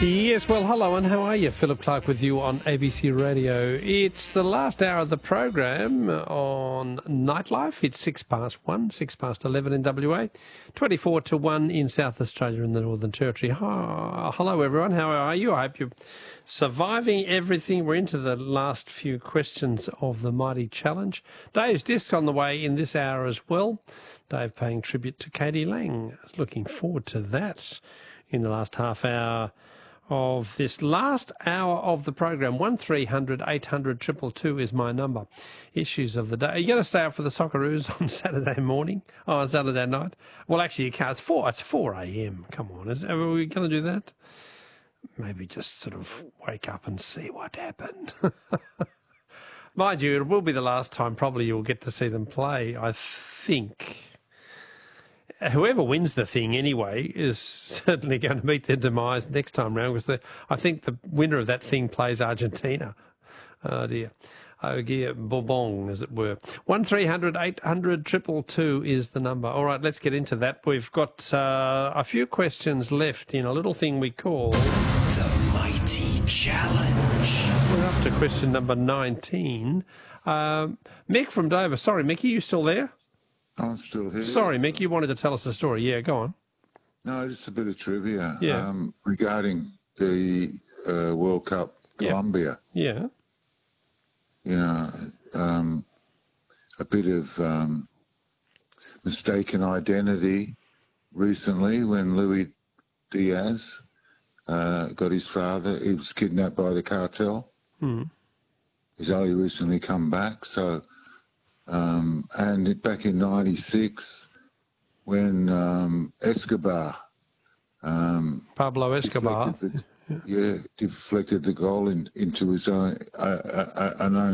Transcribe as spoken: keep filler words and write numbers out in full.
Yes, well, hello and how are you? Philip Clark with you on A B C Radio. It's the last hour of the program on Nightlife. It's six past one, six past eleven in W A, twenty-four to one in South Australia and the Northern Territory. Oh, hello, everyone. How are you? I hope you're surviving everything. We're into the last few questions of the Mighty Challenge. Dave's disc on the way in this hour as well. Dave paying tribute to Katie Lang. I was looking forward to that in the last half hour of this last hour of the program. one three hundred eight hundred two two two is my number. Issues of the day. Are you going to stay up for the Socceroos on Saturday morning? Oh, on Saturday night? Well, actually, you can't. It's four. It's four a m. Come on. Is, are we going to do that? Maybe just sort of wake up and see what happened. Mind you, it will be the last time probably you'll get to see them play, I think. Whoever wins the thing anyway is certainly going to meet their demise next time round, because I think the winner of that thing plays Argentina. Oh dear. Oh dear, Bourbon, as it were. one three hundred eight hundred two two two is the number. All right, let's get into that. We've got uh, a few questions left in a little thing we call The Mighty Challenge. We're up to question number nineteen. Um, Mick from Dover. Sorry, Mick, are you still there? I'm still here. Sorry, Mick, you wanted to tell us a story. Yeah, go on. No, just a bit of trivia Yeah. um, regarding the uh, World Cup Yeah. Colombia. Yeah. You know, um, a bit of um, mistaken identity recently when Luis Diaz uh, got his father. He was kidnapped by the cartel. Hmm. He's only recently come back, so... Um, and back in ninety-six, when um, Escobar, um, Pablo Escobar, deflected the, yeah, deflected the goal in, into his own, uh, uh, uh, an own